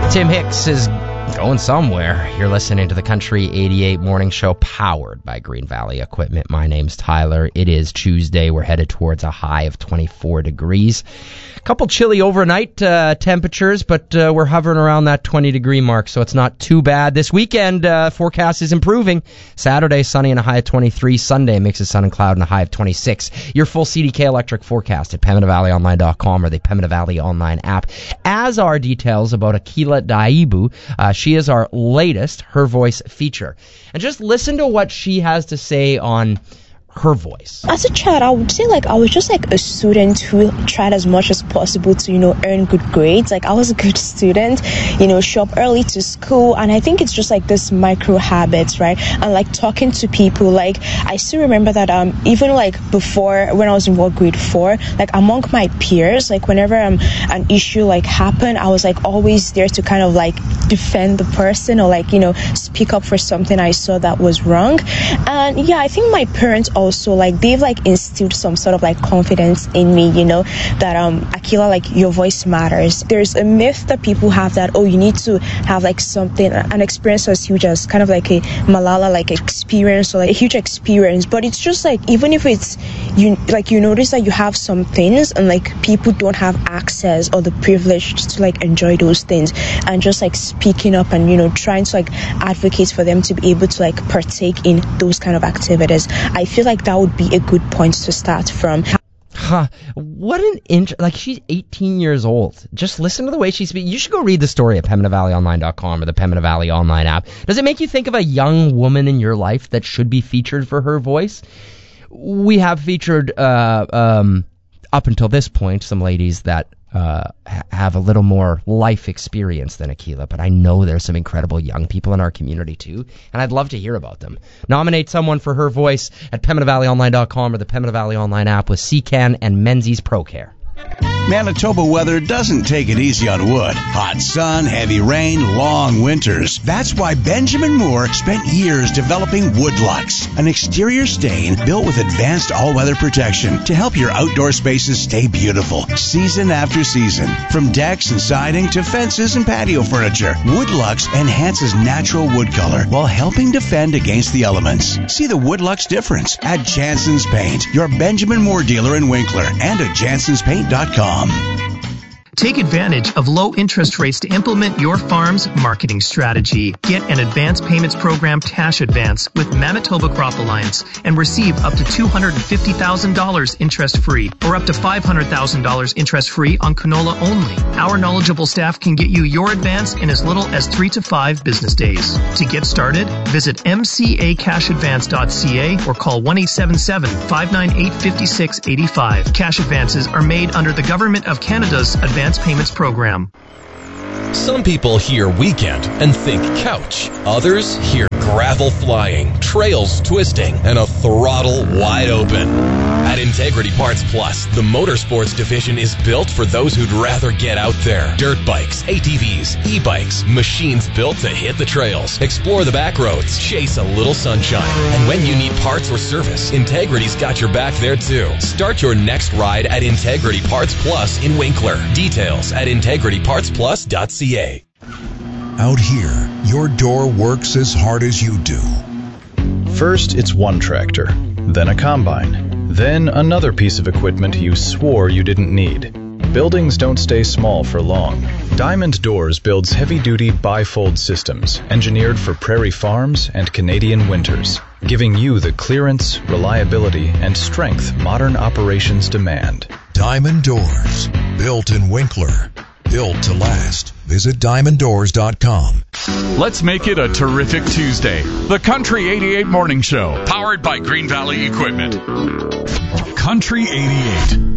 Tim Hicks is going somewhere. You're listening to the Country 88 Morning Show, powered by Green Valley Equipment. My name's Tyler. It is Tuesday. We're headed towards a high of 24 degrees. A couple chilly overnight temperatures, but we're hovering around that 20-degree mark, so it's not too bad. This weekend, forecast is improving. Saturday, sunny and a high of 23. Sunday, mix of sun and cloud and a high of 26. Your full CDK electric forecast at PembinaValleyOnline.com or the Pembina Valley Online app. As are details about Akila Daibu. She is our latest Her Voice feature. And just listen to what she has to say on Her Voice. As a child, I would say I was just a student who tried as much as possible to, earn good grades. I was a good student, show up early to school. And I think it's just this micro habits, right? And talking to people, I still remember that even before when I was in grade 4, among my peers, whenever an issue happened, I was always there to kind of defend the person or speak up for something I saw that was wrong. And yeah, I think my parents also they've instilled some sort of confidence in me, that Akila, your voice matters. There's a myth that people have that you need to have something, an experience as huge as kind of a Malala experience or a huge experience, but it's just even if it's you notice that you have some things and people don't have access or the privilege to enjoy those things, and just speaking up and trying to advocate for them to be able to partake in those kind of activities. I feel that would be a good point to start from. What an she's 18 years old. Just listen to the way she speaks. You should go read the story at PembinaValleyOnline.com or the Pembina Valley Online app. Does it make you think of a young woman in your life that should be featured for Her Voice? We have featured, up until this point, some ladies that have a little more life experience than Akila, but I know there's some incredible young people in our community too, and I'd love to hear about them. Nominate someone for Her Voice at PembinaValleyOnline.com or the Pembina Valley Online app with CCAN and Menzies Pro Care. Manitoba weather doesn't take it easy on wood. Hot sun, heavy rain, long winters. That's why Benjamin Moore spent years developing Woodlux, an exterior stain built with advanced all-weather protection to help your outdoor spaces stay beautiful season after season. From decks and siding to fences and patio furniture, Woodlux enhances natural wood color while helping defend against the elements. See the Woodlux difference at Jansen's Paint, your Benjamin Moore dealer in Winkler, and at jansenspaint.com. Take advantage of low interest rates to implement your farm's marketing strategy. Get an advance payments program cash advance with Manitoba Crop Alliance and receive up to $250,000 interest-free or up to $500,000 interest-free on canola only. Our knowledgeable staff can get you your advance in as little as 3 to 5 business days. To get started, visit mcacashadvance.ca or call 1-877-598-5685. Cash advances are made under the Government of Canada's Advance Payments Program. Some people hear weekend and think couch. Others hear gravel flying, trails twisting, and a throttle wide open. At Integrity Parts Plus, the motorsports division is built for those who'd rather get out there. Dirt bikes, ATVs, e-bikes, machines built to hit the trails, explore the back roads, chase a little sunshine. And when you need parts or service, Integrity's got your back there too. Start your next ride at Integrity Parts Plus in Winkler. Details at integritypartsplus.ca. Out here, your door works as hard as you do. First, it's one tractor, then a combine, then another piece of equipment you swore you didn't need. Buildings don't stay small for long. Diamond Doors builds heavy-duty bifold systems engineered for prairie farms and Canadian winters, giving you the clearance, reliability, and strength modern operations demand. Diamond Doors, built in Winkler. Built to last. Visit diamonddoors.com. Let's make it a terrific Tuesday. The Country 88 Morning Show, powered by Green Valley Equipment. Country 88.